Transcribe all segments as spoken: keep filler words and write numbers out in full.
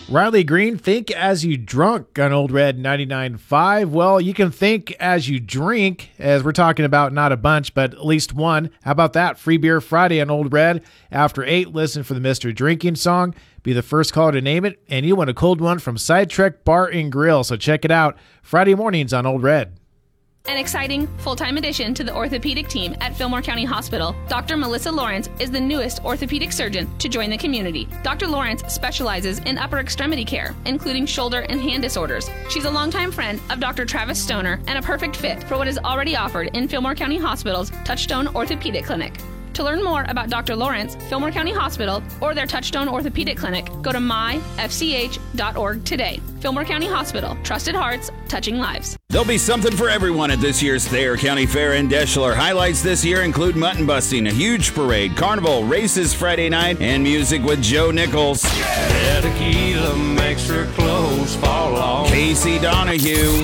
Riley Green, think as you drunk on Old Red ninety-nine point five. Well, you can think as you drink, as we're talking about not a bunch, but at least one. How about that? Free Beer Friday on Old Red. After eight, listen for the Mister Drinking song. Be the first caller to name it, and you win a cold one from Sidetrack Bar and Grill. So check it out Friday mornings on Old Red. An exciting full-time addition to the orthopedic team at Fillmore County Hospital. Doctor Melissa Lawrence is the newest orthopedic surgeon to join the community. Doctor Lawrence specializes in upper extremity care, including shoulder and hand disorders. She's a longtime friend of Doctor Travis Stoner and a perfect fit for what is already offered in Fillmore County Hospital's Touchstone Orthopedic Clinic. To learn more about Doctor Lawrence, Fillmore County Hospital, or their Touchstone Orthopedic Clinic, go to my f c h dot org today. Fillmore County Hospital, trusted hearts, touching lives. There'll be something for everyone at this year's Thayer County Fair in Deschler. Highlights this year include mutton busting, a huge parade, carnival, races Friday night, and music with Joe Nichols. Yeah, tequila makes her clothes fall off. Casey Donahue.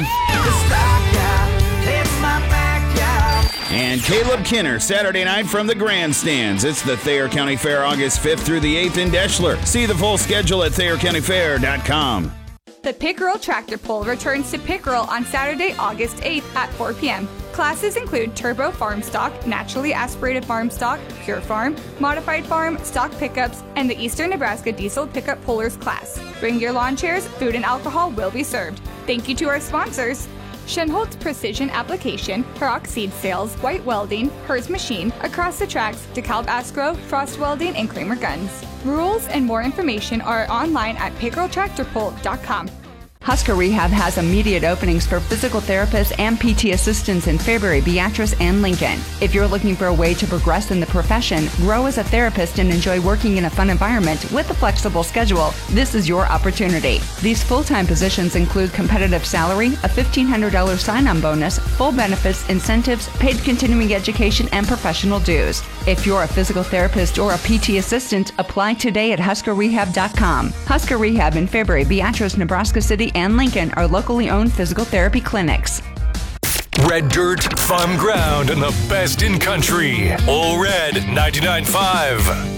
And Caleb Kinner, Saturday night from the grandstands. It's the Thayer County Fair, August fifth through the eighth in Deschler. See the full schedule at thayer county fair dot com. The Pickerel Tractor Pull returns to Pickerel on Saturday, August eighth at four p.m. Classes include Turbo Farm Stock, Naturally Aspirated Farm Stock, Pure Farm, Modified Farm, Stock Pickups, and the Eastern Nebraska Diesel Pickup Pullers class. Bring your lawn chairs, food and alcohol will be served. Thank you to our sponsors: Schenholz Precision Application, Paroc Seed Sales, White Welding, Hertz Machine, Across the Tracks, DeKalb Ascro, Frost Welding, and Kramer Guns. Rules and more information are online at pickerel tractor pull dot com. Husker Rehab has immediate openings for physical therapists and P T assistants in Fairbury, Beatrice, and Lincoln. If you're looking for a way to progress in the profession, grow as a therapist, and enjoy working in a fun environment with a flexible schedule, this is your opportunity. These full-time positions include competitive salary, a fifteen hundred dollars sign-on bonus, full benefits, incentives, paid continuing education, and professional dues. If you're a physical therapist or a P T assistant, apply today at husker rehab dot com. Husker Rehab in Fairbury, Beatrice, Nebraska City, and Lincoln are locally owned physical therapy clinics. Red dirt, fun ground, and the best in country. All Red ninety-nine point five.